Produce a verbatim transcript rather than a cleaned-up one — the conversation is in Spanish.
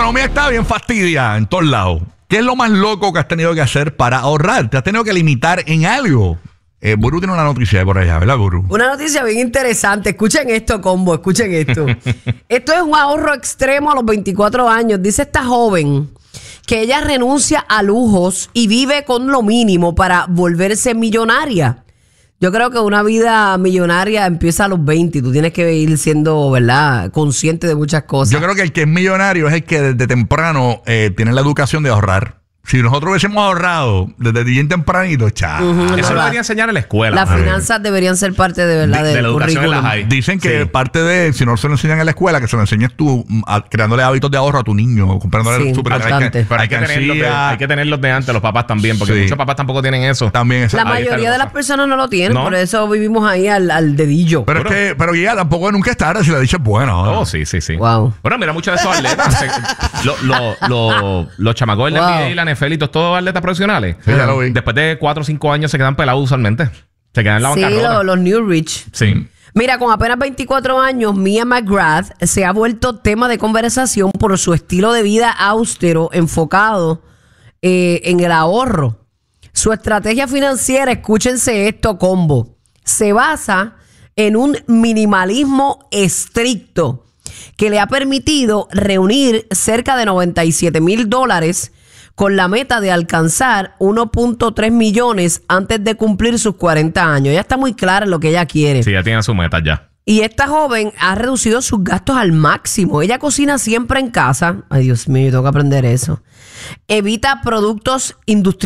economía está bien fastidia en todos lados. ¿Qué es lo más loco que has tenido que hacer para ahorrar? ¿Te has tenido que limitar en algo? Eh, Buru tiene una noticia por allá, ¿verdad, Buru? Una noticia bien interesante. Escuchen esto, combo, escuchen esto. Esto es un ahorro extremo a los veinticuatro años. Dice esta joven que ella renuncia a lujos y vive con lo mínimo para volverse millonaria. Yo creo que una vida millonaria empieza a los veinte y tú tienes que ir siendo, ¿verdad?, consciente de muchas cosas. Yo creo que el que es millonario es el que desde temprano eh, tiene la educación de ahorrar. Si nosotros hubiésemos ahorrado desde bien tempranito, chao. Uh-huh, Eso no, lo debería enseñar en la escuela. Las finanzas deberían ser parte de verdad de, del de la educación en la high. Dicen que Sí. parte de, si no se lo enseñan en la escuela, que se lo enseñes tú a, creándole hábitos de ahorro a tu niño, comprándole Sí, super bastante. Pero hay que, tenerlos de, hay que tenerlos de antes, los papás también, porque Sí. muchos papás tampoco tienen eso. También esa- La ahí está mayoría la de cosa. las personas no lo tienen, ¿No? por eso vivimos ahí al, al dedillo. Pero es que, pero ya tampoco nunca es tarde si la dicha es buena. ¿no? Oh, sí, sí, sí. Wow. Bueno, mira, muchos de esos atletas, se- lo- lo- lo- los chamacos del Wow. N B A y la N F L y todos estos atletas profesionales, Sí, ya lo vi. después de cuatro o cinco años se quedan pelados usualmente. Se quedan en la Sí, bancarrota. lo- los New Rich. Sí. Mira, con apenas veinticuatro años, Mia McGrath se ha vuelto tema de conversación por su estilo de vida austero enfocado eh, en el ahorro. Su estrategia financiera, escúchense esto, combo, se basa en un minimalismo estricto que le ha permitido reunir cerca de noventa y siete mil dólares con la meta de alcanzar uno punto tres millones antes de cumplir sus cuarenta años. Ella está muy clara en lo que ella quiere. Sí, ya tienen su meta ya. Y esta joven ha reducido sus gastos al máximo. Ella cocina siempre en casa. Ay, Dios mío, yo tengo que aprender eso. Evita productos industriales.